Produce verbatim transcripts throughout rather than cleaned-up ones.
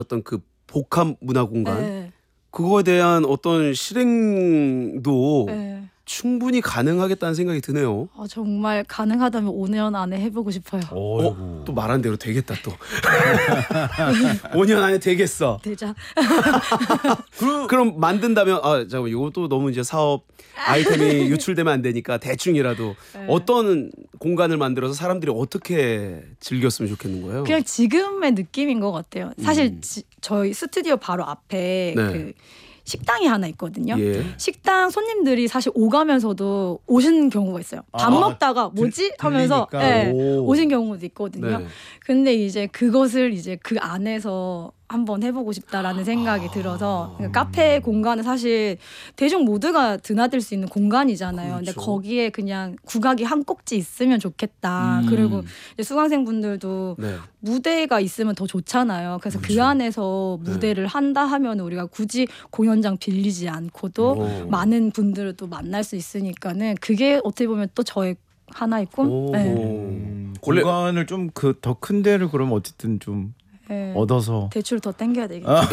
어떤 그 복합 문화 공간 네. 그거에 대한 어떤 실행도 네. 충분히 가능하겠다는 생각이 드네요. 어, 정말 가능하다면 오 년 안에 해보고 싶어요. 어, 또 말한 대로 되겠다 또. 오 년 안에 되겠어. 되자. 그럼, 그럼 만든다면 아 잠깐 이것도 너무 이제 사업 아이템이 유출되면 안 되니까 대충이라도 네. 어떤 공간을 만들어서 사람들이 어떻게 즐겼으면 좋겠는 거예요? 그냥 지금의 느낌인 것 같아요. 사실 음. 지, 저희 스튜디오 바로 앞에 네. 그 식당이 하나 있거든요. 예. 식당 손님들이 사실 오가면서도 오신 경우가 있어요. 밥 아, 먹다가 뭐지? 들- 하면서 들리니까. 예, 오. 오신 경우도 있거든요. 네. 근데 이제 그것을 이제 그 안에서 한번 해보고 싶다라는 생각이 아. 들어서 그러니까 카페 공간은 사실 대중 모두가 드나들 수 있는 공간이잖아요. 근데 그렇죠. 거기에 그냥 국악이 한 꼭지 있으면 좋겠다. 음. 그리고 이제 수강생분들도 네. 무대가 있으면 더 좋잖아요. 그래서 그 그렇죠. 안에서 네. 무대를 한다 하면 우리가 굳이 공연장 빌리지 않고도 오. 많은 분들을 또 만날 수 있으니까는 그게 어떻게 보면 또 저의 하나의 꿈. 오. 네. 음, 원래- 공간을 좀 그 더 큰 데를 그럼 어쨌든 좀 네. 얻어서 대출 더 땡겨야 되겠죠. 아.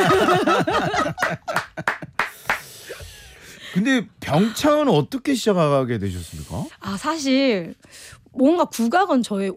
근데 병창은 어떻게 시작하게 되셨습니까? 아 사실 뭔가 국악은 저의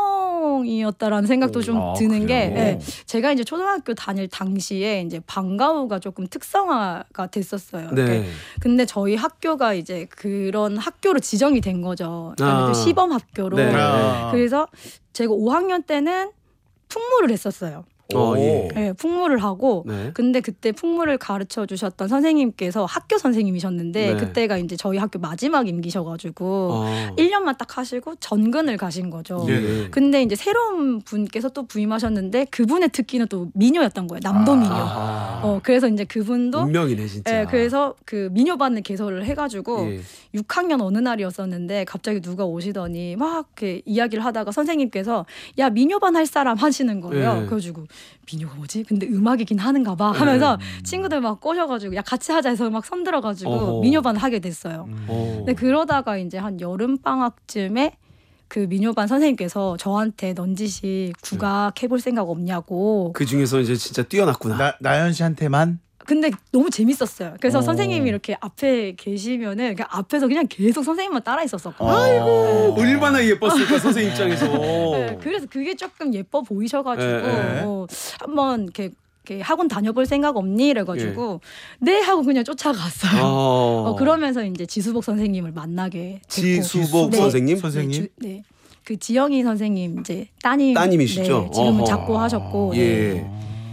운명이었다라는 생각도 좀 아, 드는 게 그래요? 예, 제가 이제 초등학교 다닐 당시에 이제 방과후가 조금 특성화가 됐었어요. 네. 근데 저희 학교가 이제 그런 학교로 지정이 된 거죠. 그러니까 아. 그 시범 학교로. 네. 아. 그래서 제가 오 학년 때는 풍무를 했었어요. 어, 예. 네, 풍무를 하고 네. 근데 그때 풍무를 가르쳐 주셨던 선생님께서 학교 선생님이셨는데 네. 그때가 이제 저희 학교 마지막 임기셔가지고 어. 일 년만 딱 하시고 전근을 가신 거죠. 예. 근데 이제 새로운 분께서 또 부임하셨는데 그분의 특기는 또 미녀였던 거예요. 남도 미녀. 아하. 어 그래서 이제 그분도 운명이네 진짜. 예, 그래서 그 미녀반을 개설을 해가지고 예. 육 학년 어느 날이었었는데 갑자기 누가 오시더니 막 이렇게 이야기를 하다가 선생님께서 야 미녀반 할 사람 하시는 거예요. 예. 그래가지고 미녀가 뭐지? 근데 음악이긴 하는가 봐 하면서 친구들 막 꼬셔가지고 야 같이 하자 해서 막 손들어가지고 어허. 미녀반을 하게 됐어요. 어. 근데 그러다가 이제 한 여름 방학쯤에 그 미녀반 선생님께서 저한테 넌지시 국악 해볼 생각 없냐고. 그 중에서 이제 진짜 뛰어났구나. 나 나연 씨한테만 근데 너무 재밌었어요. 그래서 어. 선생님이 이렇게 앞에 계시면은 그냥 앞에서 그냥 계속 선생님만 따라 있었었고. 아이고 얼마나 예뻤을까 선생님 입장에서. 네, 그래서 그게 조금 예뻐 보이셔가지고 예, 예. 어, 한번 이렇게, 이렇게 학원 다녀볼 생각 없니? 이래가지고 네 하고 그냥 쫓아갔어요. 어. 어, 그러면서 이제 지수복 선생님을 만나게 됐고. 지수복 네. 선생님. 선생님? 네, 주, 네. 그 지영이 선생님 이제 따님. 따님이시죠? 네, 지금은 어허. 작고 하셨고. 예.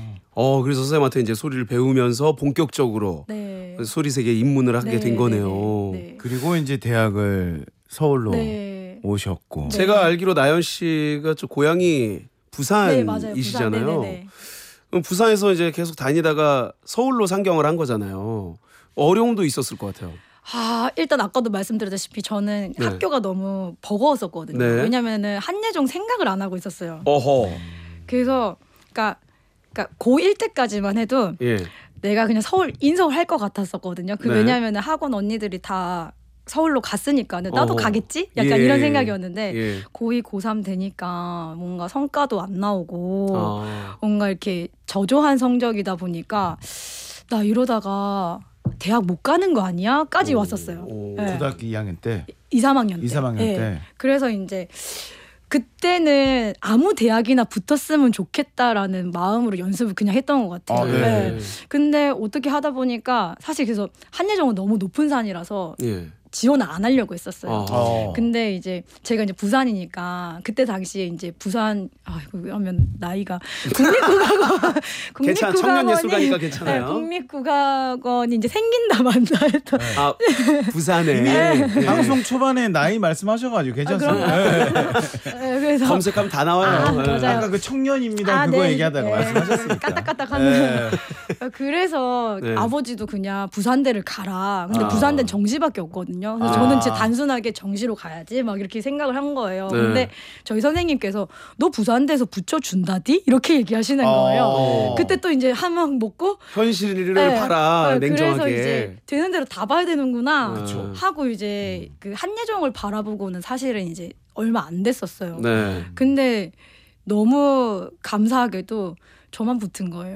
어 그래서 선생님한테 이제 소리를 배우면서 본격적으로 네. 소리세계에 입문을 하게 네, 된 거네요. 네, 네, 그리고 이제 대학을 서울로 네. 오셨고 네. 제가 알기로 나연 씨가 저 고향이 네, 맞아요. 부산이시잖아요. 부산. 네, 네, 네. 그럼 부산에서 이제 계속 다니다가 서울로 상경을 한 거잖아요. 어려움도 있었을 것 같아요. 아, 일단 아까도 말씀드렸다시피 저는 네. 학교가 너무 버거웠었거든요. 네. 왜냐면은 한예종 생각을 안 하고 있었어요. 어허. 그래서 그러니까 그러니까 고일 때까지만 해도 예. 내가 그냥 서울 인서울 할 것 같았었거든요. 그 네. 왜냐면은 학원 언니들이 다 서울로 갔으니까는 나도 어. 가겠지? 약간 예. 이런 생각이었는데 예. 고이 고삼 되니까 뭔가 성과도 안 나오고 아. 뭔가 이렇게 저조한 성적이다 보니까 나 이러다가 대학 못 가는 거 아니야? 까지 오. 왔었어요. 오. 네. 고등학교 이 학년 때 이, 삼 학년 때. 이, 삼 학년 네. 때 그래서 이제 그때는 아무 대학이나 붙었으면 좋겠다라는 마음으로 연습을 그냥 했던 것 같아요. 아, 네. 네. 근데 어떻게 하다 보니까 사실 그래서 한예종은 너무 높은 산이라서 예. 지원을 안 하려고 했었어요. 아. 어. 근데 이제 제가 이제 부산이니까 그때 당시에 이제 부산 아 이거 하면 나이가 국립국악원 괜찮아. 청년 예술가니까 괜찮아요. 네, 국립국악원이 이제 생긴다 만다 했던 아 부산에 이미 예. 방송 초반에 나이 말씀하셔가지고 괜찮습니다. 아, 네. 네, 그래서 검색하면 다 나와요. 아, 예. 맞아요. 아까 그 청년입니다 아, 그거 네. 얘기하다가 네. 말씀하셨으니까 까딱까딱하는 네. 그래서 네. 아버지도 그냥 부산대를 가라. 근데 아. 부산대는 정시밖에 없거든요. 그래서 아. 저는 진짜 단순하게 정시로 가야지 막 이렇게 생각을 한 거예요. 네. 근데 저희 선생님께서 너 부산대에서 붙여준다디? 이렇게 얘기하시는 거예요. 어. 그때 또 이제 한방 먹고 현실을 네. 봐라 네, 냉정하게. 그래서 이제 되는 대로 다 봐야 되는구나 그렇죠. 하고 이제 그 한예종을 바라보고는 사실은 이제 얼마 안 됐었어요. 네. 근데 너무 감사하게도 저만 붙은 거예요.